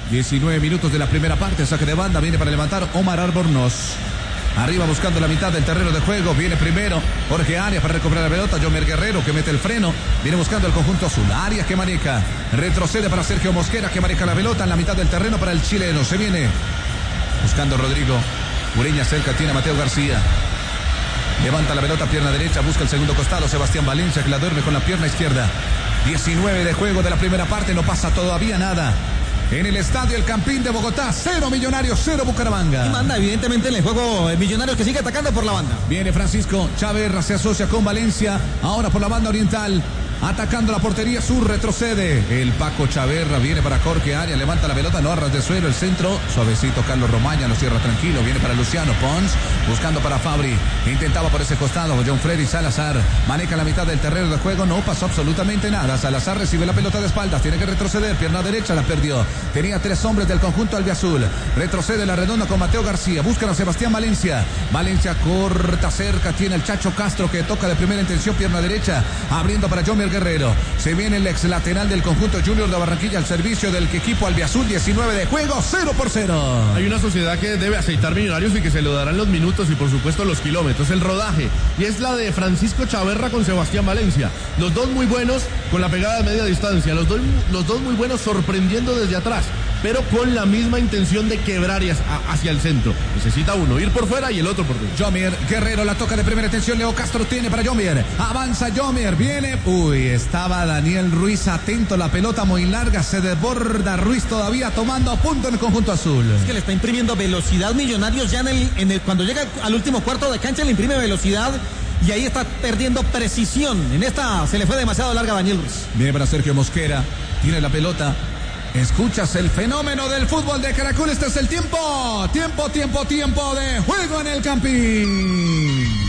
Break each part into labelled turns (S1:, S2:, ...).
S1: 19 minutos de la primera parte. Saque de banda. Viene para levantar Omar Albornoz. Arriba buscando la mitad del terreno de juego. Viene primero Jorge Arias para recuperar la pelota. Jomer Guerrero que mete el freno. Viene buscando el conjunto azul. Arias que maneja. Retrocede para Sergio Mosquera que maneja la pelota en la mitad del terreno para el chileno. Se viene buscando Rodrigo Ureña. Cerca tiene a Mateo García. Levanta la pelota, pierna derecha. Busca el segundo costado. Sebastián Valencia que la duerme con la pierna izquierda. 19 de juego de la primera parte. No pasa todavía nada. En el estadio El Campín de Bogotá, 0 Millonarios, 0 Bucaramanga.
S2: Y manda evidentemente en el juego Millonarios que sigue atacando por la banda.
S1: Viene Francisco Chaverra, se asocia con Valencia, ahora por la banda oriental. Atacando la portería sur, retrocede. El Paco Chaverra viene para Jorge Arias, levanta la pelota, no arras de suelo, el centro, suavecito Carlos Romaña, lo cierra tranquilo, viene para Luciano Pons, buscando para Fabri, intentaba por ese costado, John Freddy Salazar, maneja la mitad del terreno de juego, no pasó absolutamente nada, Salazar recibe la pelota de espaldas, tiene que retroceder, pierna derecha, la perdió, tenía 3 hombres del conjunto albiazul, retrocede la redonda con Mateo García, buscan a Sebastián Valencia, Valencia corta cerca, tiene el Chacho Castro que toca de primera intención, pierna derecha, abriendo para Jomer Guerrero. Se viene el ex lateral del conjunto Junior de Barranquilla al servicio del equipo albiazul. 19 de juego, 0-0.
S3: Hay una sociedad que debe aceitar Millonarios y que se lo darán los minutos y por supuesto los kilómetros, el rodaje. Y es la de Francisco Chaverra con Sebastián Valencia. Los dos muy buenos con la pegada de media distancia. Los dos muy buenos sorprendiendo desde atrás, pero con la misma intención de quebrar hacia el centro. Necesita uno ir por fuera y el otro por dentro.
S1: Jomer Guerrero la toca de primera intención. Leo Castro tiene para Jomer. Avanza Jomer, viene. Estaba Daniel Ruiz atento. La pelota muy larga. Se desborda Ruiz todavía tomando punto en el conjunto azul.
S2: Es que le está imprimiendo velocidad Millonarios ya cuando llega al último cuarto de cancha le imprime velocidad. Y ahí está perdiendo precisión. En esta se le fue demasiado larga a Daniel Ruiz.
S1: Viene para Sergio Mosquera. Tiene la pelota. Escuchas el fenómeno del fútbol de Caracol. Este es el tiempo. Tiempo de juego en el Campín.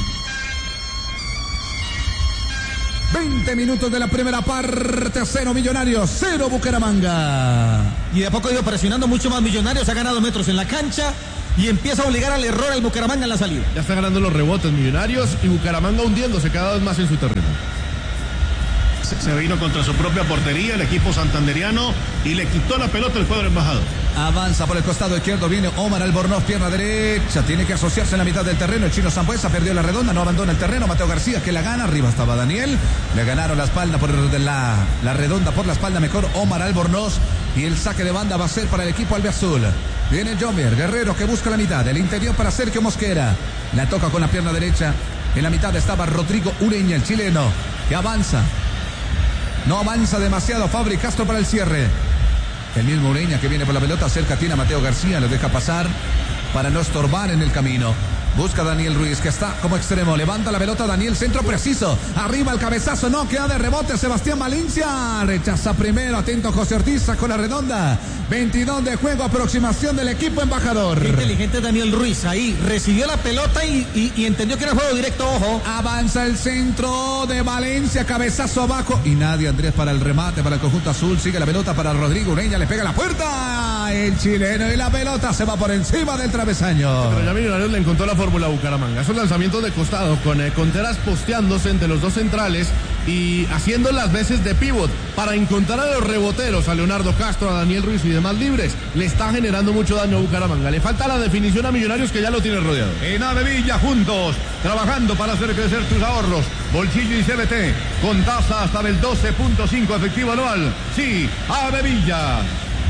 S1: 20 minutos de la primera parte. 0 Millonarios, 0 Bucaramanga.
S2: Y de a poco ha ido presionando mucho más Millonarios. Ha ganado metros en la cancha y empieza a obligar al error al Bucaramanga en la salida.
S3: Ya está ganando los rebotes Millonarios y Bucaramanga hundiéndose cada vez más en su terreno.
S4: Se vino contra su propia portería el equipo santanderiano y le quitó la pelota el cuadro embajador.
S1: Avanza por el costado izquierdo, viene Omar Albornoz, pierna derecha, tiene que asociarse en la mitad del terreno, el chino Sambuesa perdió la redonda, no abandona el terreno, Mateo García que la gana, arriba estaba Daniel, le ganaron la espalda por la redonda por la espalda, mejor Omar Albornoz, y el saque de banda va a ser para el equipo albiazul. Viene Jomer Guerrero que busca la mitad, el interior para Sergio Mosquera, la toca con la pierna derecha, en la mitad estaba Rodrigo Ureña, el chileno, que avanza. No avanza demasiado Fabri Castro para el cierre. El mismo Ureña que viene por la pelota, cerca tiene a Mateo García, lo deja pasar para no estorbar en el camino. Busca a Daniel Ruiz que está como extremo, levanta la pelota Daniel, centro preciso, arriba el cabezazo, no, queda de rebote Sebastián Valencia, rechaza primero, atento José Ortiz, sacó la redonda, 22 de juego, aproximación del equipo embajador.
S2: Qué inteligente Daniel Ruiz, ahí recibió la pelota y entendió que era juego directo, ojo.
S1: Avanza el centro de Valencia, cabezazo abajo y nadie, Andrés, para el remate para el conjunto azul, sigue la pelota para Rodrigo Ureña, le pega la puerta, el chileno y la pelota se va por encima del travesaño.
S3: Pero ya Millonarios le encontró la fórmula a Bucaramanga, esos lanzamientos de costado con Contreras posteándose entre los dos centrales y haciendo las veces de pívot para encontrar a los reboteros, a Leonardo Castro, a Daniel Ruiz y demás libres, le está generando mucho daño a Bucaramanga. Le falta la definición a Millonarios que ya lo tiene rodeado.
S4: En Avevilla juntos, trabajando para hacer crecer tus ahorros. Bolsillo y CBT, con tasa hasta del 12.5 efectivo anual. Sí, Avevilla.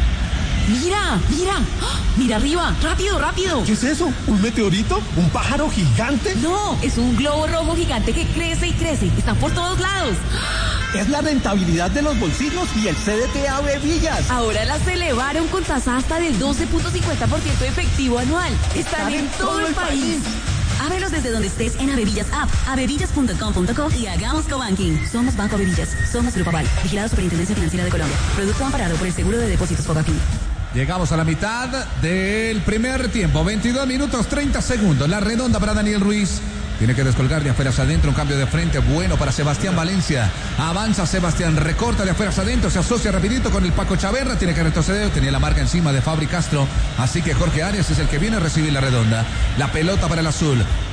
S5: Mira arriba, rápido.
S6: ¿Qué es eso? ¿Un meteorito? ¿Un pájaro gigante?
S5: No, es un globo rojo gigante que crece y crece. Están por todos lados.
S6: Es la rentabilidad de los bolsillos y el CDT Avevillas.
S5: Ahora las elevaron con tasa hasta del 12.50% efectivo anual. Están en todo el país. Ábrelos desde donde estés en Avevillas App, avevillas.com.co y hagamos cobanking. Somos Banco Avevillas, somos Grupo Aval, vigilado Superintendencia Financiera de Colombia. Producto amparado por el Seguro de Depósitos Fogafín.
S1: Llegamos a la mitad del primer tiempo, 22 minutos 30 segundos. La redonda para Daniel Ruiz. Tiene que descolgar de afuera hacia adentro, un cambio de frente bueno para Sebastián Valencia. Avanza Sebastián, recorta de afuera hacia adentro, se asocia rapidito con el Paco Chaverra, tiene que retroceder, tenía la marca encima de Fabri Castro, así que Jorge Arias es el que viene a recibir la redonda. La pelota para el azul.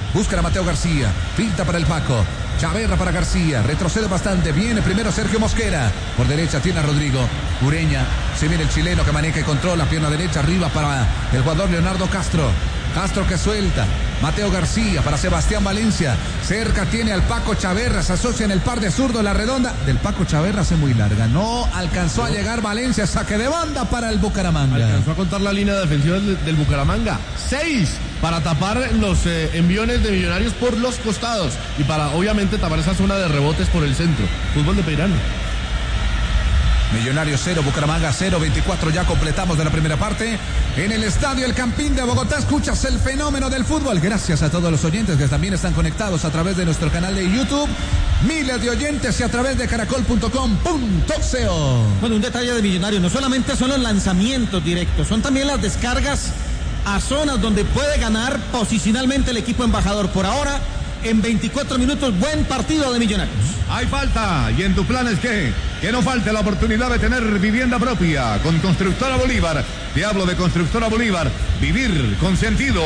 S1: Busca a Mateo García. Pinta para el Paco. Chaverra para García, retrocede bastante, viene primero Sergio Mosquera, por derecha tiene a Rodrigo Ureña, se viene el chileno que maneja y controla, pierna derecha arriba para el jugador Leonardo Castro que suelta, Mateo García para Sebastián Valencia, cerca tiene al Paco Chaverra, se asocia en el par de zurdo, la redonda del Paco Chaverra hace muy larga, no alcanzó a llegar Valencia, saque de banda para el Bucaramanga.
S3: Alcanzó a contar la línea defensiva del Bucaramanga, 6 para tapar los enviones de Millonarios por los costados y para obviamente tapar esa zona de rebotes por el centro. Fútbol de Peirano.
S1: Millonarios 0, Bucaramanga 0, 24 ya completamos de la primera parte. En el estadio El Campín de Bogotá escuchas el fenómeno del fútbol. Gracias a todos los oyentes que también están conectados a través de nuestro canal de YouTube. Miles de oyentes y a través de caracol.com.co.
S2: Bueno, un detalle de Millonarios, no solamente son los lanzamientos directos, son también las descargas a zonas donde puede ganar posicionalmente el equipo embajador. Por ahora, en 24 minutos, buen partido de Millonarios.
S4: Hay falta, y en tu plan es que no falte la oportunidad de tener vivienda propia con Constructora Bolívar. Te hablo de Constructora Bolívar, vivir con sentido.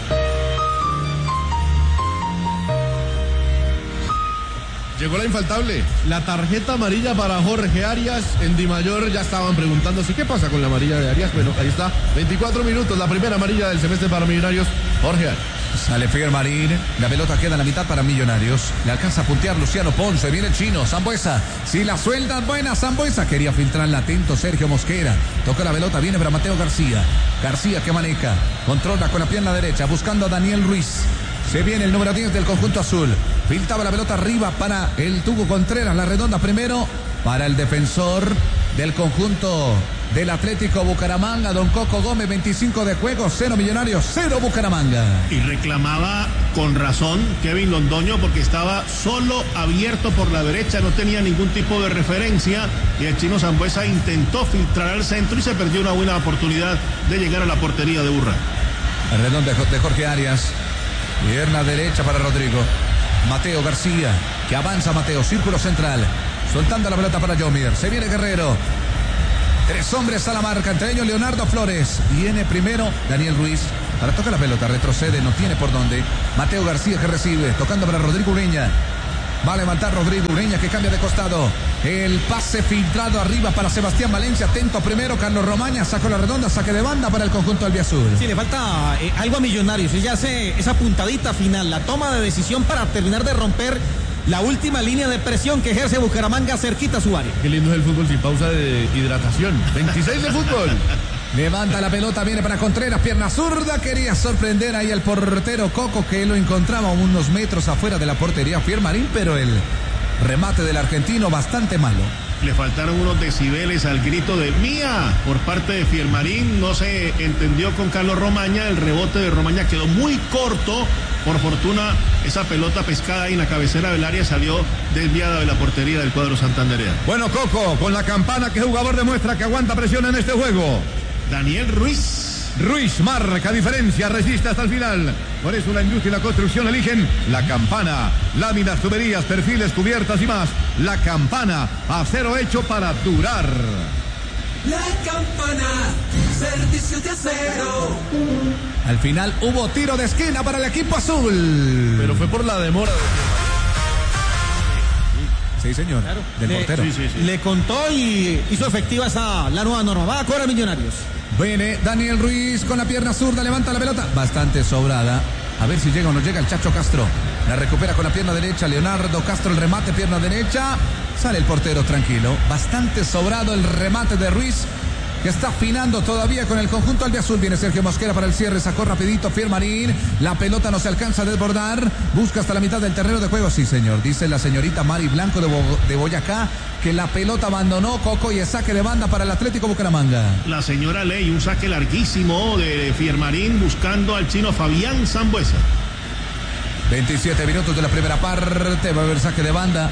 S3: Llegó la infaltable, la tarjeta amarilla para Jorge Arias. En Di Mayor ya estaban preguntándose qué pasa con la amarilla de Arias. Bueno, ahí está, 24 minutos, la primera amarilla del semestre para Millonarios, Jorge Arias.
S1: Sale Fiermarín, la pelota queda en la mitad para Millonarios. Le alcanza a puntear Luciano Ponce, viene el chino, Sambuesa. Si la suelta, buena Sambuesa. Quería filtrarla atento Sergio Mosquera. Toca la pelota, viene para Mateo García. García que maneja, controla con la pierna derecha, buscando a Daniel Ruiz. Se viene el número 10 del conjunto azul. Filtraba la pelota arriba para el Tuco Contreras, la redonda primero para el defensor del conjunto del Atlético Bucaramanga, don Coco Gómez, 25 de juego, 0 Millonarios, 0 Bucaramanga.
S7: Y reclamaba con razón Kevin Londoño porque estaba solo abierto por la derecha, no tenía ningún tipo de referencia y el chino Sambuesa intentó filtrar al centro y se perdió una buena oportunidad de llegar a la portería de Urra.
S1: El redón de Jorge Arias, pierna derecha para Rodrigo. Mateo García, que avanza Mateo, círculo central, soltando la pelota para Yomir, se viene Guerrero. 3 hombres a la marca, entre ellos Leonardo Flores. Viene primero Daniel Ruiz. Para tocar la pelota, retrocede, no tiene por dónde. Mateo García que recibe, tocando para Rodrigo Ureña. Va a levantar Rodrigo Ureña que cambia de costado. El pase filtrado arriba para Sebastián Valencia. Atento primero, Carlos Romaña sacó la redonda, saque de banda para el conjunto albiazul.
S2: Sí, le falta algo a Millonarios. Ella hace esa puntadita final, la toma de decisión para terminar de romper la última línea de presión que ejerce Bucaramanga cerquita a su área.
S3: Qué lindo es el fútbol sin pausa de hidratación. 26 de fútbol.
S1: Levanta la pelota, viene para Contreras, pierna zurda, quería sorprender ahí el portero Coco que lo encontraba unos metros afuera de la portería Fiermarín, pero el remate del argentino bastante malo.
S7: Le faltaron unos decibeles al grito de Mía por parte de Fiermarín, no se entendió con Carlos Romaña, el rebote de Romaña quedó muy corto, por fortuna esa pelota pescada ahí en la cabecera del área salió desviada de la portería del cuadro santandereano.
S4: Bueno, Coco, con la campana, ¿qué jugador demuestra que aguanta presión en este juego?
S7: Daniel Ruiz.
S4: Ruiz marca diferencia, resiste hasta el final. Por eso la industria y la construcción eligen la campana. Láminas, tuberías, perfiles, cubiertas y más. La campana, acero hecho para durar.
S8: La campana, servicios de acero.
S1: Al final hubo tiro de esquina para el equipo azul.
S3: Pero fue por la demora.
S1: Sí, señor. Claro. Del portero.
S2: Sí. Le contó y hizo efectiva la nueva norma. Va a cobrar Millonarios.
S1: Viene Daniel Ruiz con la pierna zurda, levanta la pelota. Bastante sobrada. A ver si llega o no llega el Chacho Castro. La recupera con la pierna derecha. Leonardo Castro, el remate, pierna derecha. Sale el portero tranquilo. Bastante sobrado el remate de Ruiz, que está afinando todavía con el conjunto albiazul. Viene Sergio Mosquera para el cierre, sacó rapidito Fiermarín, la pelota no se alcanza a desbordar, busca hasta la mitad del terreno de juego. Sí, señor, dice la señorita Mari Blanco de Boyacá que la pelota abandonó Coco y el saque de banda para el Atlético Bucaramanga.
S7: La señora Ley, un saque larguísimo de Fiermarín buscando al chino Fabián Sambuesa.
S1: 27 minutos de la primera parte, va a haber saque de banda.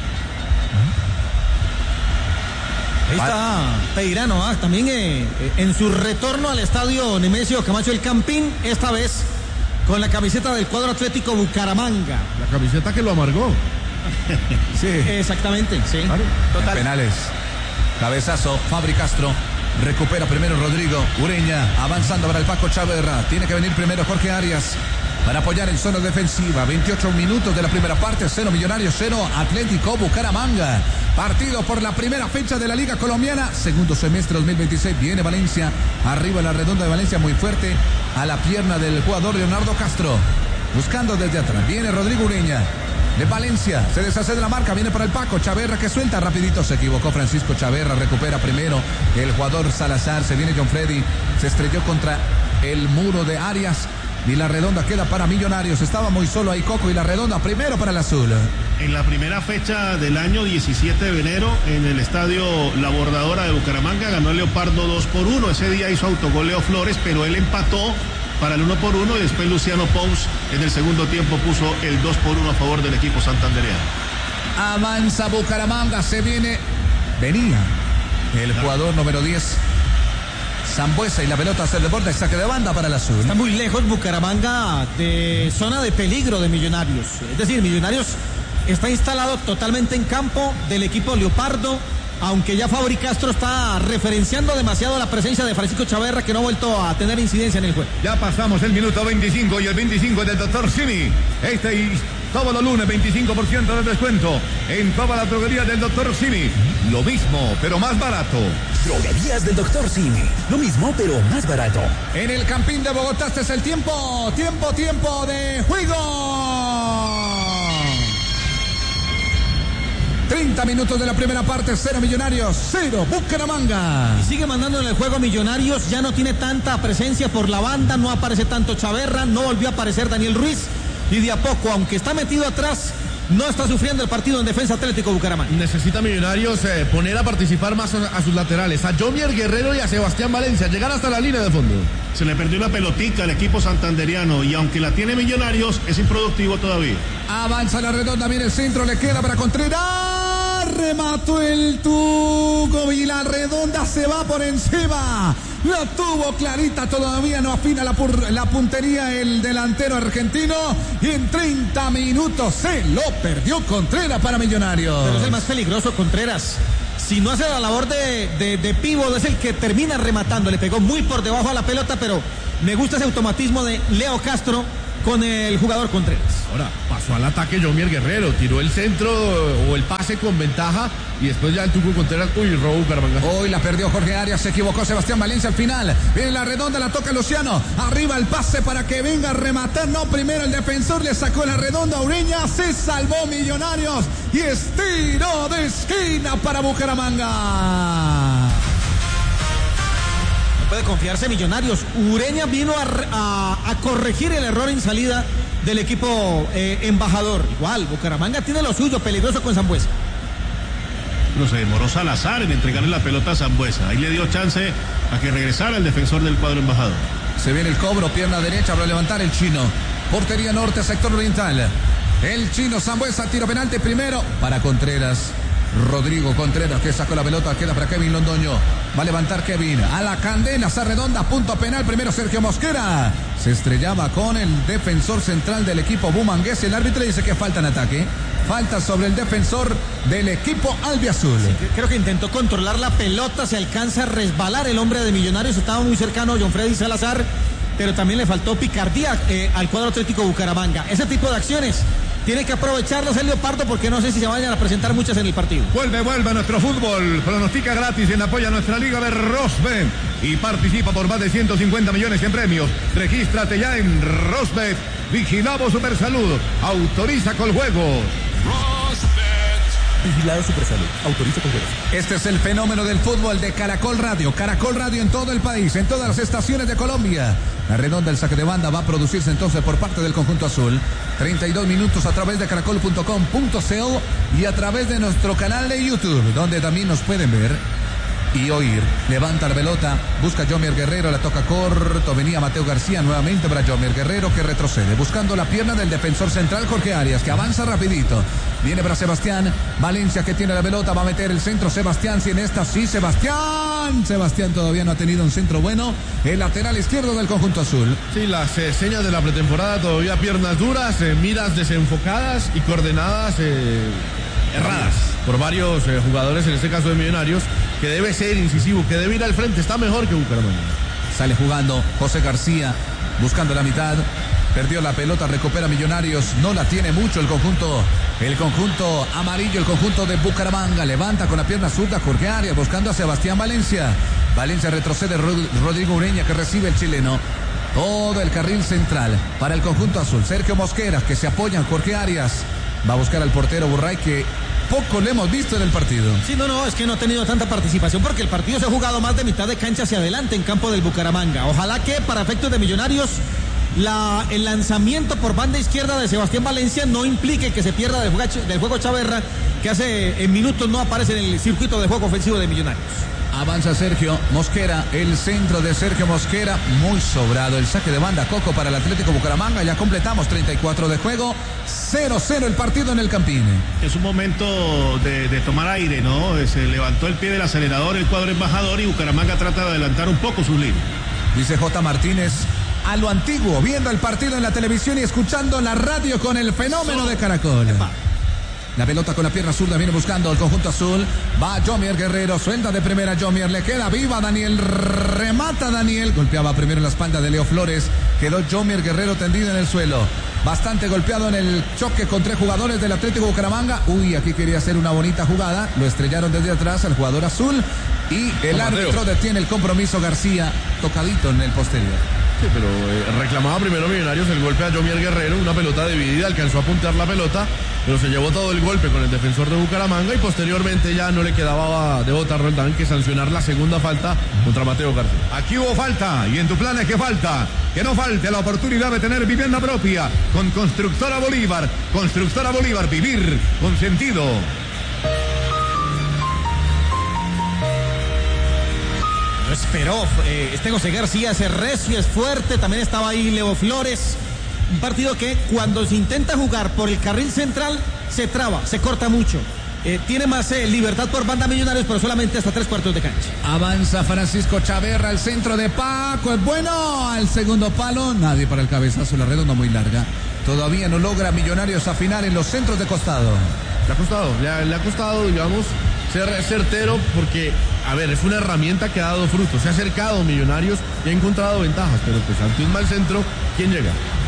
S2: Ahí está Peirano, también en su retorno al estadio Nemesio Camacho El Campín, esta vez con la camiseta del cuadro Atlético Bucaramanga.
S3: La camiseta que lo amargó.
S2: Sí. Exactamente, sí.
S1: Claro. Total. Penales. Cabezazo, Fabri Castro. Recupera primero Rodrigo Ureña, avanzando para el Paco Chaverra. Tiene que venir primero Jorge Arias. para apoyar en zona defensiva. 28 minutos de la primera parte, 0 Millonarios, 0 Atlético Bucaramanga. Partido por la primera fecha de la Liga Colombiana, segundo semestre 2026. Viene Valencia, arriba la redonda de Valencia, muy fuerte a la pierna del jugador Leonardo Castro. Buscando desde atrás, viene Rodrigo Ureña. De Valencia, se deshace de la marca, viene para el Paco, Chaverra que suelta, rapidito se equivocó Francisco Chaverra, recupera primero el jugador Salazar, se viene John Freddy, se estrelló contra el muro de Arias y la redonda queda para Millonarios, estaba muy solo ahí Coco y la redonda primero para el azul.
S7: En la primera fecha del año 17 de enero, en el estadio La Bordadora de Bucaramanga, ganó el Leopardo 2-1, ese día hizo autogol Leo Flores, pero él empató para el 1-1 y después Luciano Pons en el segundo tiempo puso el 2-1 a favor del equipo santandereano.
S1: Avanza Bucaramanga, venía el jugador número 10 Sambuesa y la pelota se desborda y saque de banda para el azul.
S2: Está muy lejos Bucaramanga de zona de peligro de Millonarios, es decir, Millonarios está instalado totalmente en campo del equipo Leopardo, aunque ya Fabri Castro está referenciando demasiado la presencia de Francisco Chaverra, que no ha vuelto a tener incidencia en el juego.
S4: Ya pasamos el minuto 25 y el 25 del Dr. Simi. Este y todos los lunes 25% de descuento en toda la droguería del Dr. Simi. Lo mismo, pero más barato.
S9: Droguerías del Dr. Simi. Lo mismo, pero más barato.
S1: En el Campín de Bogotá, este es el tiempo de juego. 30 minutos de la primera parte, 0 Millonarios, 0 Bucaramanga.
S2: Y sigue mandando en el juego Millonarios, ya no tiene tanta presencia por la banda, no aparece tanto Chaverra, no volvió a aparecer Daniel Ruiz, y de a poco, aunque está metido atrás, no está sufriendo el partido en defensa Atlético Bucaramanga.
S3: Necesita Millonarios poner a participar más a sus laterales, a Jomier Guerrero y a Sebastián Valencia, llegar hasta la línea de fondo.
S7: Se le perdió una pelotica al equipo santanderiano y aunque la tiene Millonarios, es improductivo todavía.
S1: Avanza la redonda, viene el centro, le queda para Contreras. Remató el Tuco y la redonda se va por encima. La tuvo clarita, todavía no afina la puntería el delantero argentino. Y en 30 minutos se lo perdió Contreras para Millonarios.
S2: Pero es el más peligroso Contreras. Si no hace la labor de pívot, es el que termina rematando. Le pegó muy por debajo a la pelota, pero me gusta ese automatismo de Leo Castro con el jugador Contreras.
S3: Ahora pasó al ataque Jomier Guerrero, tiró el centro o el pase con ventaja y después ya el Tuco Contreras, robó Bucaramanga.
S1: Hoy la perdió Jorge Arias, se equivocó Sebastián Valencia al final. Viene la redonda, la toca Luciano. Arriba el pase para que venga a rematar. No, primero el defensor le sacó la redonda a Ureña, se salvó Millonarios y es tiro de esquina para Bucaramanga.
S2: Puede confiarse Millonarios. Ureña vino a corregir el error en salida del equipo embajador. Igual, Bucaramanga tiene lo suyo, peligroso con Sambuesa.
S7: No se demoró Salazar en entregarle la pelota a Sambuesa. Ahí le dio chance a que regresara el defensor del cuadro embajador.
S1: Se viene el cobro, pierna derecha para levantar el chino. Portería norte, sector oriental. El chino Sambuesa, tiro penalti primero para Contreras. Rodrigo Contreras que sacó la pelota, queda para Kevin Londoño. Va a levantar Kevin a la candela, se redonda, punto penal. Primero Sergio Mosquera. Se estrellaba con el defensor central del equipo bumangués. El árbitro dice que falta en ataque. Falta sobre el defensor del equipo albiazul.
S2: Sí, creo que intentó controlar la pelota, se alcanza a resbalar el hombre de Millonarios. Estaba muy cercano John Freddy Salazar, pero también le faltó picardía al cuadro Atlético Bucaramanga. Ese tipo de acciones tiene que aprovecharlas el Leopardo porque no sé si se vayan a presentar muchas en el partido.
S4: Vuelve nuestro fútbol. Pronostica gratis en apoyo a nuestra Liga de Rosbet y participa por más de 150 millones en premios. Regístrate ya en Rosbet. Vigilado Supersalud. Autoriza con juegos.
S9: Vigilado Supersalud. Autoriza con juegos.
S1: Este es el fenómeno del fútbol de Caracol Radio. Caracol Radio en todo el país, en todas las estaciones de Colombia. La redonda, el saque de banda va a producirse entonces por parte del conjunto azul. 32 minutos a través de caracol.com.co y a través de nuestro canal de YouTube, donde también nos pueden ver y oír. Levanta la pelota, busca Jomier Guerrero, la toca corto, venía Mateo García nuevamente para Jomier Guerrero que retrocede, buscando la pierna del defensor central Jorge Arias, que avanza rapidito. Viene para Sebastián Valencia que tiene la pelota, va a meter el centro Sebastián, si en esta sí Sebastián todavía no ha tenido un centro bueno, el lateral izquierdo del conjunto azul.
S3: Sí, las señas de la pretemporada, todavía piernas duras, miras desenfocadas y coordenadas erradas por varios jugadores, en este caso de Millonarios, que debe ser incisivo, que debe ir al frente, está mejor que Bucaramanga.
S1: Sale jugando José García, buscando la mitad. Perdió la pelota, recupera Millonarios, no la tiene mucho el conjunto amarillo, el conjunto de Bucaramanga. Levanta con la pierna zurda Jorge Arias buscando a Sebastián Valencia. Valencia retrocede, Rodrigo Ureña que recibe el chileno. Todo el carril central para el conjunto azul. Sergio Mosquera que se apoya en Jorge Arias. Va a buscar al portero Burray que poco le hemos visto en el partido.
S2: Sí, no, es que no ha tenido tanta participación porque el partido se ha jugado más de mitad de cancha hacia adelante en campo del Bucaramanga. Ojalá que para efectos de Millonarios el lanzamiento por banda izquierda de Sebastián Valencia no implique que se pierda del juego Chaverra, que hace en minutos no aparece en el circuito de juego ofensivo de Millonarios.
S1: Avanza Sergio Mosquera, el centro de Sergio Mosquera, muy sobrado. El saque de banda Coco para el Atlético Bucaramanga. Ya completamos 34 de juego, 0-0 el partido en el Campín.
S7: Es un momento de tomar aire, ¿no? Se levantó el pie del acelerador el cuadro embajador y Bucaramanga trata de adelantar un poco sus líneas.
S1: Dice J. Martínez, a lo antiguo, viendo el partido en la televisión y escuchando la radio con el fenómeno de Caracol. La pelota con la pierna zurda viene buscando el conjunto azul. Va Jomier Guerrero, suelta de primera Jomier, le queda viva Daniel, remata Daniel. Golpeaba primero en la espalda de Leo Flores. Quedó Jomier Guerrero tendido en el suelo. Bastante golpeado en el choque con 3 jugadores del Atlético Bucaramanga. Uy, aquí quería hacer una bonita jugada. Lo estrellaron desde atrás al jugador azul. Y el árbitro detiene el compromiso. García, tocadito en el posterior.
S3: Sí, pero reclamaba primero Millonarios el golpe a Jomier Guerrero, una pelota dividida, alcanzó a puntear la pelota, pero se llevó todo el golpe con el defensor de Bucaramanga y posteriormente ya no le quedaba de Bota Roldán que sancionar la segunda falta contra Mateo García.
S4: Aquí hubo falta y en tu plan es que falta. Que no falte la oportunidad de tener vivienda propia con Constructora Bolívar. Constructora Bolívar, vivir con sentido.
S2: Esperó José García, es recio, es fuerte, también estaba ahí Leo Flores. Un partido que cuando se intenta jugar por el carril central se traba, se corta mucho. Tiene más libertad por banda Millonarios, pero solamente hasta 3/4 de cancha.
S1: Avanza Francisco Chaverra, al centro de Paco, es bueno, al segundo palo, nadie para el cabezazo, la redonda muy larga. Todavía no logra Millonarios afinar en los centros de costado.
S3: Le ha costado, digamos, ser certero porque, a ver, es una herramienta que ha dado frutos. Se ha acercado Millonarios y ha encontrado ventajas, pero pues ante un mal centro, ¿quién llega?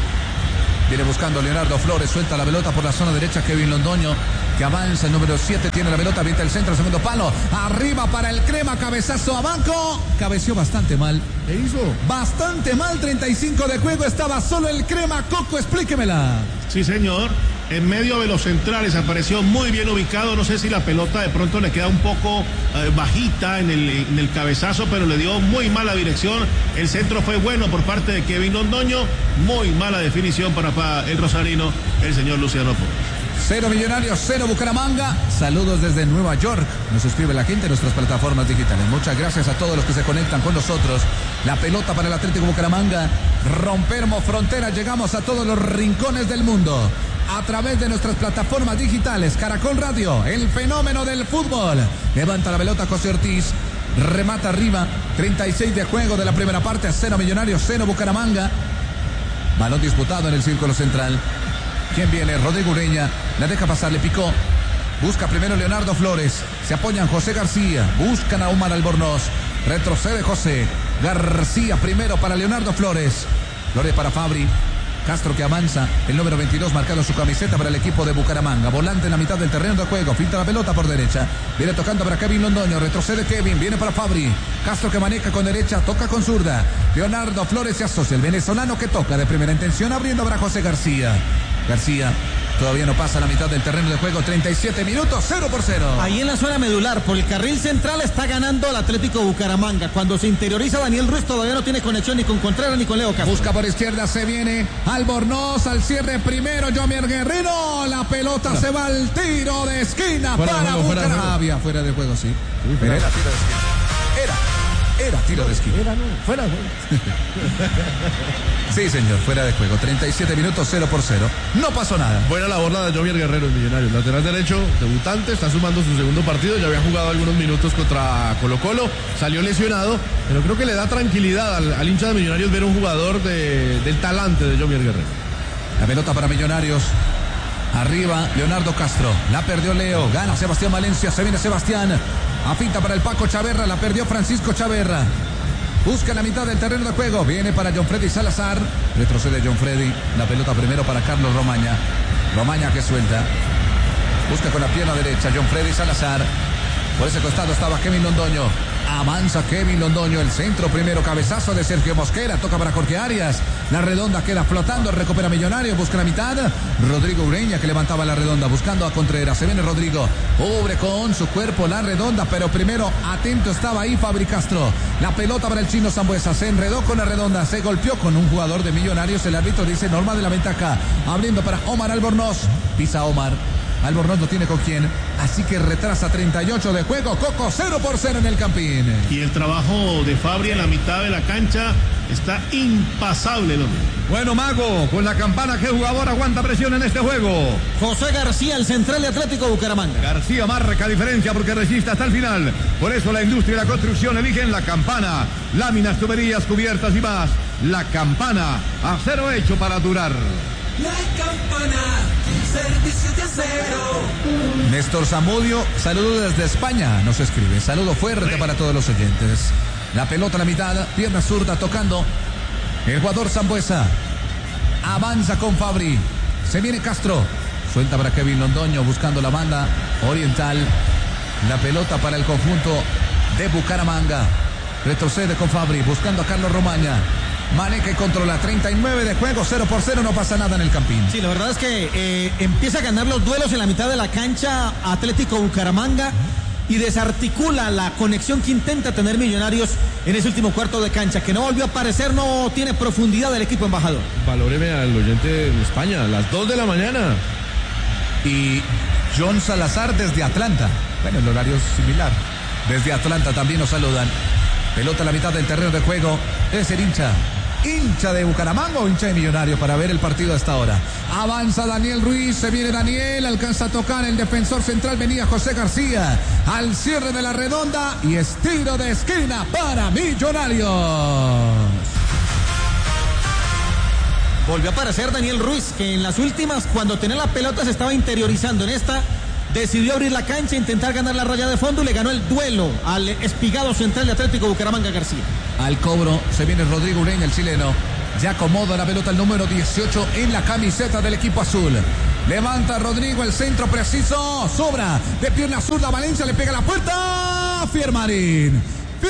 S1: Viene buscando Leonardo Flores, suelta la pelota por la zona derecha, Kevin Londoño, que avanza, el número 7 tiene la pelota, avienta el centro, segundo palo, arriba para el Crema, cabezazo a banco, cabeció bastante mal.
S3: ¿Qué hizo?
S1: Bastante mal, 35 de juego, estaba solo el Crema. Coco, explíquemela.
S7: Sí, señor. En medio de los centrales apareció muy bien ubicado. No sé si la pelota de pronto le queda un poco bajita en el cabezazo, pero le dio muy mala dirección. El centro fue bueno por parte de Kevin Londoño. Muy mala definición para el rosarino, el señor Luciano Pérez.
S1: 0 Millonarios, 0 Bucaramanga. Saludos desde Nueva York. Nos suscribe la gente en nuestras plataformas digitales. Muchas gracias a todos los que se conectan con nosotros. La pelota para el Atlético Bucaramanga. Rompemos fronteras, llegamos a todos los rincones del mundo. A través de nuestras plataformas digitales. Caracol Radio, el fenómeno del fútbol. Levanta la pelota José Ortiz. Remata arriba. 36 de juego de la primera parte. 0 Millonarios, 0 Bucaramanga. Balón disputado en el círculo central. ¿Quién viene? Rodrigo Ureña. La deja pasar, le picó. Busca primero Leonardo Flores. Se apoyan José García. Buscan a Omar Albornoz. Retrocede José García primero para Leonardo Flores. Flores para Fabri. Castro que avanza, el número 22 marcado en su camiseta para el equipo de Bucaramanga. Volante en la mitad del terreno de juego, filtra la pelota por derecha. Viene tocando para Kevin Londoño, retrocede Kevin, viene para Fabri. Castro que maneja con derecha, toca con zurda. Leonardo Flores se asocia, el venezolano que toca de primera intención, abriendo para José García. García todavía no pasa la mitad del terreno de juego, 37 minutos, 0-0.
S2: Ahí en la zona medular, por el carril central está ganando el Atlético Bucaramanga. Cuando se interioriza Daniel Ruiz todavía no tiene conexión ni con Contreras ni con Leo Castro.
S1: Busca por izquierda, se viene Albornoz al cierre primero, Jomier Guerrero. La pelota se va al tiro de esquina para Bucaramanga. Fuera de juego, sí. Pero era tiro de esquina. Era tiro de esquina.
S3: Fuera.
S1: Sí, señor, fuera de juego. 37 minutos, 0-0. No pasó nada.
S3: Buena labor la de Jomier Guerrero, el Millonarios. Lateral derecho, debutante, está sumando su segundo partido. Ya había jugado algunos minutos contra Colo-Colo. Salió lesionado, pero creo que le da tranquilidad al hincha de Millonarios ver un jugador del talante de Jomier Guerrero.
S1: La pelota para Millonarios. Arriba, Leonardo Castro. La perdió Leo. Gana Sebastián Valencia. Se viene Sebastián. Afinta para el Paco Chaverra. La perdió Francisco Chaverra. busca la mitad del terreno de juego, viene para John Freddy Salazar, retrocede John Freddy, la pelota primero para Carlos Romaña, Romaña que suelta, busca con la pierna derecha John Freddy Salazar, por ese costado estaba Kevin Londoño, avanza Kevin Londoño, el centro primero, cabezazo de Sergio Mosquera, toca para Jorge Arias, la redonda queda flotando, recupera Millonarios, busca la mitad, Rodrigo Ureña que levantaba la redonda, buscando a Contreras, se viene Rodrigo, cubre con su cuerpo la redonda, pero primero atento estaba ahí Fabri Castro, la pelota para el chino Sambuesa, se enredó con la redonda, se golpeó con un jugador de Millonarios, el árbitro dice norma de la ventaja, abriendo para Omar Albornoz, pisa Omar. Albornoz no tiene con quién, así que retrasa 38 de juego, Coco 0-0 en el Campín.
S7: Y el trabajo de Fabri en la mitad de la cancha está impasable, hombre.
S4: Bueno, Mago, con la campana, ¿qué jugador aguanta presión en este juego?
S2: José García, el central de Atlético Bucaramanga.
S4: García marca diferencia porque resiste hasta el final. Por eso la industria y la construcción eligen la campana. Láminas, tuberías, cubiertas y más. La campana, acero hecho para durar.
S8: La campana, servicio de acero.
S1: Néstor Zamudio, saludo desde España, nos escribe. Saludo fuerte para todos los oyentes. La pelota a la mitad, pierna zurda tocando. El jugador Sambuesa avanza con Fabri. Se viene Castro. Suelta para Kevin Londoño buscando la banda oriental. La pelota para el conjunto de Bucaramanga. Retrocede con Fabri buscando a Carlos Romaña. Mané que controla 39 de juego, 0-0, no pasa nada en el Campín.
S2: Sí, la verdad es que empieza a ganar los duelos en la mitad de la cancha Atlético Bucaramanga y desarticula la conexión que intenta tener Millonarios en ese último cuarto de cancha, que no volvió a aparecer, no tiene profundidad del equipo embajador.
S3: Valóreme al oyente en España, a las 2 de la mañana.
S1: Y John Salazar desde Atlanta. Bueno, el horario es similar. Desde Atlanta también nos saludan. Pelota a la mitad del terreno de juego. Es el hincha de Bucaramanga o hincha de Millonarios para ver el partido a esta hora. Avanza Daniel Ruiz, se viene Daniel, alcanza a tocar el defensor central, venía José García al cierre de la redonda y es tiro de esquina para Millonarios.
S2: Volvió a aparecer Daniel Ruiz, que en las últimas, cuando tenía la pelota, se estaba interiorizando. En esta decidió abrir la cancha, intentar ganar la raya de fondo y le ganó el duelo al espigado central de Atlético Bucaramanga García.
S1: Al cobro se viene Rodrigo Ureña, el chileno. Ya acomoda la pelota el número 18 en la camiseta del equipo azul. Levanta Rodrigo, el centro preciso. Sobra de pierna zurda. Valencia le pega a la puerta. Firmarín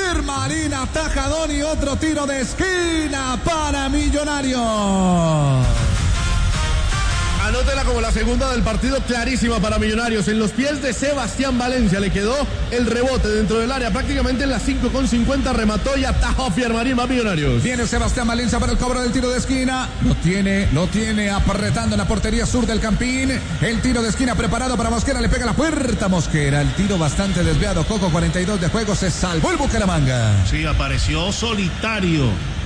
S1: atajadón y otro tiro de esquina para Millonarios.
S3: Anótela como la segunda del partido, clarísima para Millonarios. En los pies de Sebastián Valencia le quedó el rebote dentro del área, prácticamente en las 5:50 remató y atajó Fiermarín más Millonarios.
S1: Viene Sebastián Valencia para el cobro del tiro de esquina. Lo tiene apretando en la portería sur del Campín. El tiro de esquina preparado para Mosquera, le pega a la puerta Mosquera. El tiro bastante desviado, Coco, 42 de juego, se salvó el Bucaramanga.
S7: Sí, apareció solitario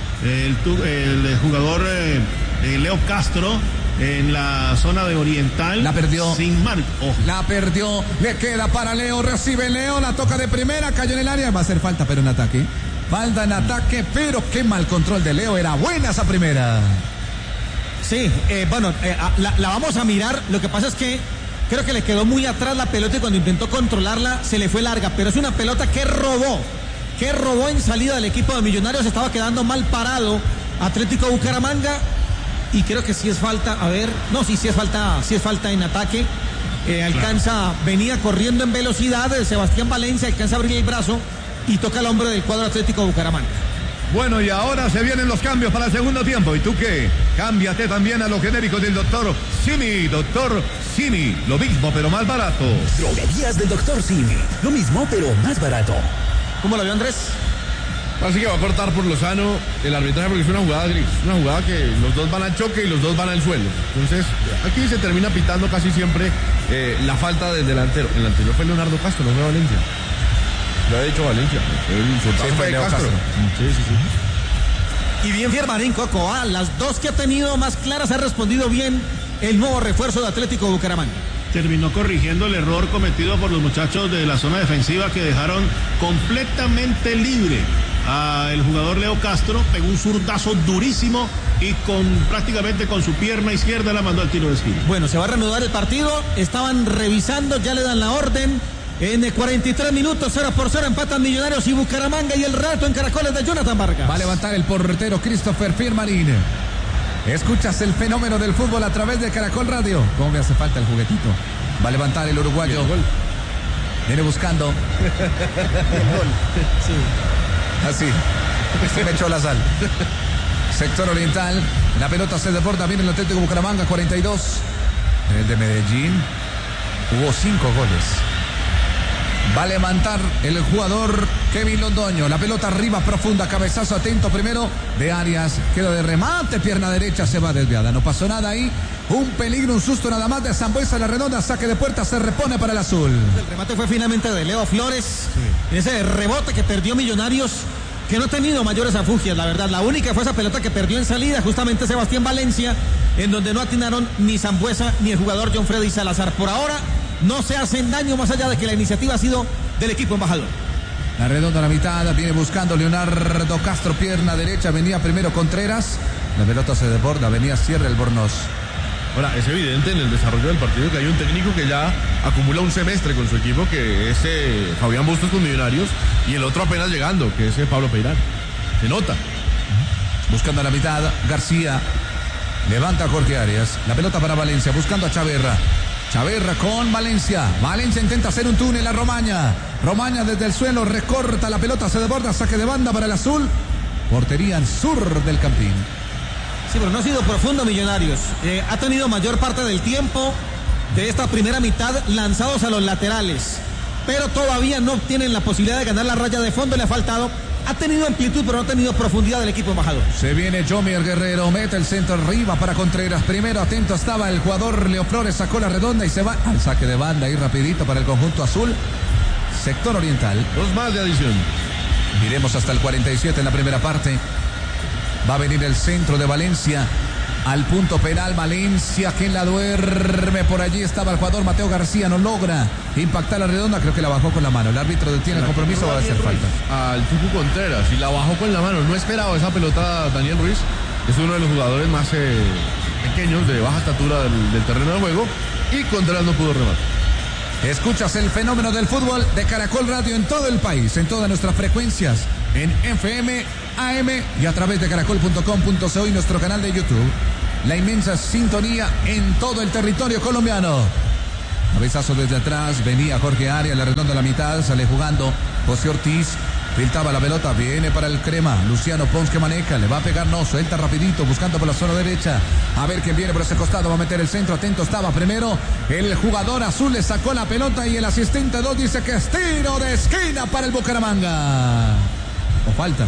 S7: el jugador Leo Castro en la zona de Oriental.
S1: La perdió.
S7: Sin marco. Oh.
S1: La perdió. Le queda para Leo. Recibe Leo. La toca de primera. Cayó en el área. Va a hacer falta, pero en ataque. Falta en ataque, pero qué mal control de Leo. Era buena esa primera.
S2: Sí, la vamos a mirar. Lo que pasa es que creo que le quedó muy atrás la pelota y cuando intentó controlarla se le fue larga. Pero es una pelota que robó en salida del equipo de Millonarios. Estaba quedando mal parado Atlético Bucaramanga. Y creo que sí es falta, sí es falta en ataque. Venía corriendo en velocidad, Sebastián Valencia alcanza a abrir el brazo y toca el hombro del cuadro Atlético Bucaramanga.
S4: Bueno, y ahora se vienen los cambios para el segundo tiempo. ¿Y tú qué? Cámbiate también a los genéricos del doctor Simi. Doctor Simi, lo mismo pero más barato.
S9: Droguerías del doctor Simi, lo mismo pero más barato.
S2: ¿Cómo lo vio Andrés?
S3: Así que va a cortar por Lozano el arbitraje porque es una jugada gris. Una jugada que los dos van al choque y los dos van al suelo. Entonces, aquí se termina pitando casi siempre la falta del delantero. El anterior fue Leonardo Castro, no fue Valencia. Lo ha dicho Valencia.
S1: Sí, fue Leo Castro.
S2: Sí. Y bien Fiermarín, Coco. Las dos que ha tenido más claras ha respondido bien el nuevo refuerzo de Atlético Bucaramanga.
S7: Terminó corrigiendo el error cometido por los muchachos de la zona defensiva que dejaron completamente libre el jugador Leo Castro. Pegó un zurdazo durísimo y prácticamente con su pierna izquierda la mandó al tiro de esquina.
S2: Bueno, se va a reanudar el partido. Estaban revisando, ya le dan la orden. En 43 minutos, 0-0, empatan Millonarios y Bucaramanga, y el rato en Caracoles de Jonathan Vargas.
S1: Va a levantar el portero Christopher Firmarín. Escuchas el fenómeno del fútbol a través de Caracol Radio. ¿Cómo me hace falta el juguetito? Va a levantar el uruguayo. Viene buscando. El gol. Sí. Así. Se me echó la sal. Sector oriental. La pelota se desborda. Viene el Atlético Bucaramanga, 42. En el de Medellín hubo 5 goles. Va a levantar el jugador Kevin Londoño. La pelota arriba, profunda, cabezazo atento primero de Arias. Queda de remate, pierna derecha, se va desviada. No pasó nada ahí. Un peligro, un susto nada más de Sambueza. La redonda, saque de puerta, se repone para el azul.
S2: El remate fue finalmente de Leo Flores. Sí. Ese rebote que perdió Millonarios, que no ha tenido mayores afugias, la verdad. La única fue esa pelota que perdió en salida, justamente Sebastián Valencia, en donde no atinaron ni Sambueza ni el jugador John Freddy Salazar. Por ahora no se hacen daño, más allá de que la iniciativa ha sido del equipo embajador.
S1: La redonda a la mitad, viene buscando Leonardo Castro, pierna derecha, venía primero Contreras, la pelota se desborda, venía Sierra Albornoz.
S3: Ahora, es evidente en el desarrollo del partido que hay un técnico que ya acumula un semestre con su equipo, que es Fabián Bustos con Millonarios, y el otro apenas llegando, que es Pablo Peirán. Se nota.
S1: Buscando a la mitad, García, levanta a Jorge Arias, la pelota para Valencia, buscando a Chaverra. Chaverra con Valencia. Valencia intenta hacer un túnel a Romaña. Romaña desde el suelo recorta la pelota, se desborda, saque de banda para el azul. Portería en sur del Campín.
S2: Sí, pero no ha sido profundo Millonarios. Ha tenido mayor parte del tiempo de esta primera mitad lanzados a los laterales. Pero todavía no tienen la posibilidad de ganar la raya de fondo. Le ha faltado. Ha tenido amplitud, pero no ha tenido profundidad del equipo embajador.
S1: Se viene Jomier Guerrero, mete el centro arriba para Contreras. Primero atento estaba el jugador Leo Flores, sacó la redonda y se va al saque de banda ahí rapidito para el conjunto azul. Sector oriental.
S3: 2 más de adición.
S1: Miremos hasta el 47 en la primera parte. Va a venir el centro de Valencia al punto penal. Valencia que la duerme. Por allí estaba el jugador Mateo García. No logra impactar la redonda. Creo que la bajó con la mano. El árbitro detiene el compromiso. Va a hacer falta.
S3: Al Tucu Contreras. Y la bajó con la mano. No esperaba esa pelota Daniel Ruiz. Es uno de los jugadores más pequeños, de baja estatura del terreno de juego. Y Contreras no pudo rematar.
S1: Escuchas el fenómeno del fútbol de Caracol Radio en todo el país, en todas nuestras frecuencias, en FM, AM y a través de caracol.com.co y nuestro canal de YouTube. La inmensa sintonía en todo el territorio colombiano. Cabezazo desde atrás, venía Jorge Arias, la redonda a la mitad, sale jugando José Ortiz. Filtraba la pelota, viene para el crema. Luciano Pons que maneja, le va a pegar, no, suelta rapidito, buscando por la zona derecha. A ver quién viene por ese costado, va a meter el centro, atento estaba primero. El jugador azul le sacó la pelota y el asistente 2 dice que es tiro de esquina para el Bucaramanga. O falta.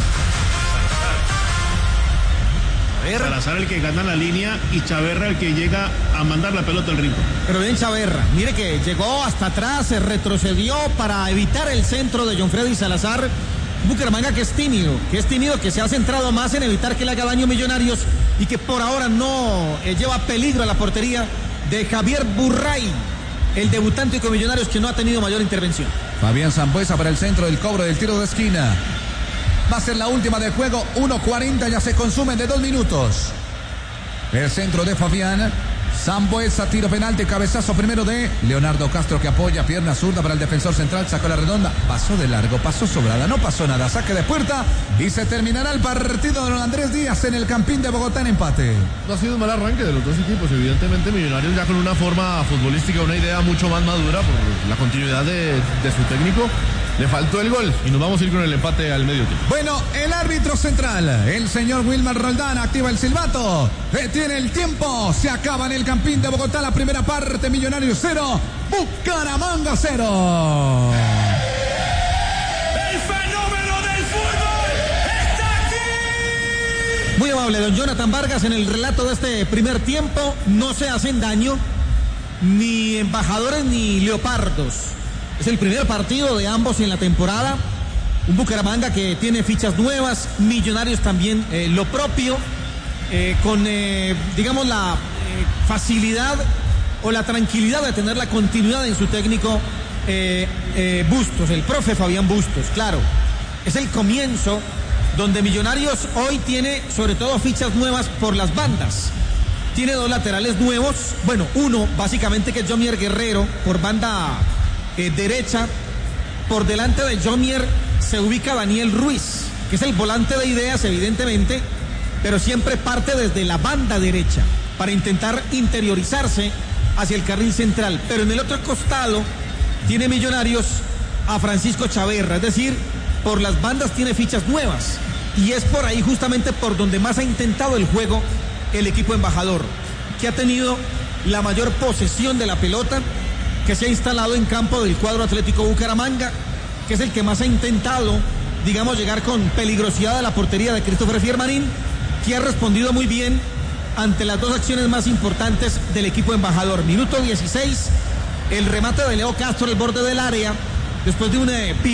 S7: Salazar el que gana la línea y Chaverra el que llega a mandar la pelota al rincón.
S2: Pero bien Chaverra, mire que llegó hasta atrás, se retrocedió para evitar el centro de John Freddy Salazar. Bucaramanga que es tímido, que se ha centrado más en evitar que le haga daño Millonarios y que por ahora no lleva peligro a la portería de Javier Burray, el debutante con Millonarios que no ha tenido mayor intervención.
S1: Fabián Sambueza para el centro del cobro del tiro de esquina. Va a ser la última del juego, 1:40, ya se consumen de 2 minutos. El centro de Fabián Sambueza, tiro penalti, cabezazo primero de Leonardo Castro que apoya, pierna zurda para el defensor central, sacó la redonda, pasó de largo, pasó sobrada, no pasó nada, saque de puerta y se terminará el partido de don Andrés Díaz en el Campín de Bogotá en empate.
S3: No ha sido un mal arranque de los dos equipos, evidentemente Millonarios ya con una forma futbolística, una idea mucho más madura por la continuidad de su técnico. Le faltó el gol y nos vamos a ir con el empate al medio tiempo.
S1: Bueno, el árbitro central, el señor Wilmar Roldán, activa el silbato. Detiene el tiempo. Se acaba en el Campín de Bogotá la primera parte. Millonarios 0, Bucaramanga 0.
S8: El fenómeno del fútbol está aquí.
S2: Muy amable, don Jonathan Vargas, en el relato de este primer tiempo. No se hacen daño ni embajadores ni leopardos. Es el primer partido de ambos en la temporada. Un Bucaramanga que tiene fichas nuevas, Millonarios también lo propio, con digamos la facilidad o la tranquilidad de tener la continuidad en su técnico Bustos, el profe Fabián Bustos. Claro, es el comienzo donde Millonarios hoy tiene sobre todo fichas nuevas por las bandas. Tiene 2 laterales nuevos, bueno, uno básicamente que es Jomier Guerrero por banda derecha, por delante de Jomier, se ubica Daniel Ruiz, que es el volante de ideas, evidentemente, pero siempre parte desde la banda derecha para intentar interiorizarse hacia el carril central. Pero en el otro costado tiene Millonarios a Francisco Chaverra, es decir, por las bandas tiene fichas nuevas, y es por ahí justamente por donde más ha intentado el juego el equipo embajador, que ha tenido la mayor posesión de la pelota, que se ha instalado en campo del cuadro Atlético Bucaramanga, que es el que más ha intentado, digamos, llegar con peligrosidad a la portería de Christopher Fiermarín, que ha respondido muy bien ante las dos acciones más importantes del equipo embajador. Minuto 16, el remate de Leo Castro al borde del área, después de un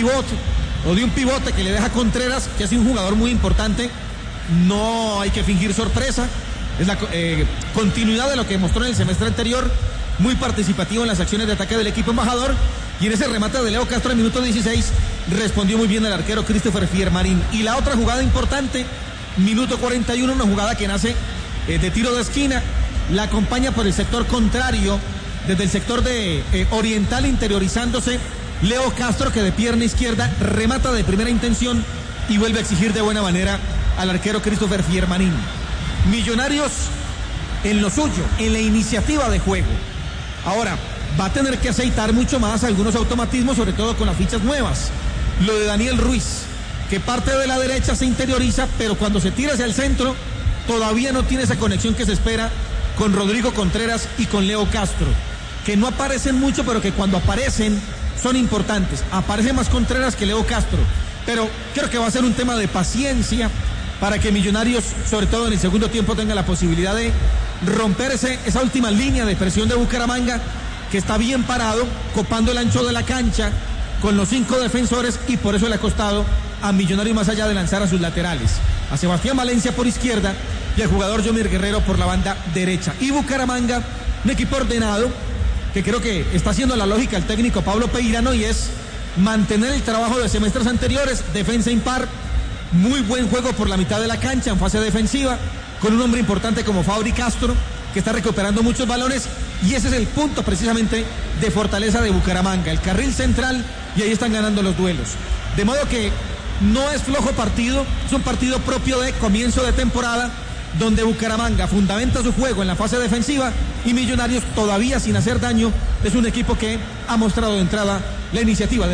S2: pivote que le deja Contreras, que es un jugador muy importante. No hay que fingir sorpresa, es la continuidad de lo que mostró en el semestre anterior, muy participativo en las acciones de ataque del equipo embajador, y en ese remate de Leo Castro en minuto 16 respondió muy bien el arquero Christopher Fiermarín. Y la otra jugada importante, minuto 41, una jugada que nace de tiro de esquina, la acompaña por el sector contrario, desde el sector de oriental, interiorizándose Leo Castro, que de pierna izquierda remata de primera intención y vuelve a exigir de buena manera al arquero Christopher Fiermarín. Millonarios en lo suyo, en la iniciativa de juego. Ahora, va a tener que aceitar mucho más algunos automatismos, sobre todo con las fichas nuevas. Lo de Daniel Ruiz, que parte de la derecha se interioriza, pero cuando se tira hacia el centro, todavía no tiene esa conexión que se espera con Rodrigo Contreras y con Leo Castro, que no aparecen mucho, pero que cuando aparecen son importantes. Aparece más Contreras que Leo Castro, pero creo que va a ser un tema de paciencia para que Millonarios, sobre todo en el segundo tiempo, tenga la posibilidad de romper esa última línea de presión de Bucaramanga, que está bien parado, copando el ancho de la cancha con los 5 defensores, y por eso le ha costado a Millonarios, más allá de lanzar a sus laterales, a Sebastián Valencia por izquierda y al jugador Yomir Guerrero por la banda derecha. Y Bucaramanga, un equipo ordenado, que creo que está haciendo la lógica el técnico Pablo Peirano, y es mantener el trabajo de semestres anteriores, defensa impar, muy buen juego por la mitad de la cancha en fase defensiva, con un hombre importante como Fabri Castro, que está recuperando muchos balones, y ese es el punto precisamente de fortaleza de Bucaramanga, el carril central, y ahí están ganando los duelos. De modo que no es flojo partido, es un partido propio de comienzo de temporada, donde Bucaramanga fundamenta su juego en la fase defensiva, y Millonarios, todavía sin hacer daño, es un equipo que ha mostrado de entrada la iniciativa